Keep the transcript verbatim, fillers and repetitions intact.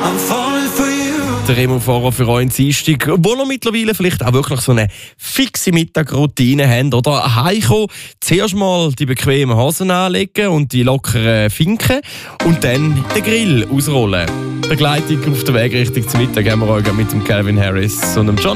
I'm falling for you. Der Remo Fahrer für euch Dienstag, wo ihr mittlerweile vielleicht auch wirklich so eine fixe Mittagroutine habt, oder? Heimkommen, zuerst mal die bequemen Hosen anlegen und die lockeren Finken und dann den Grill ausrollen. Begleitung auf der Weg Richtung zum Mittag haben wir euch mit dem Calvin Harris und dem John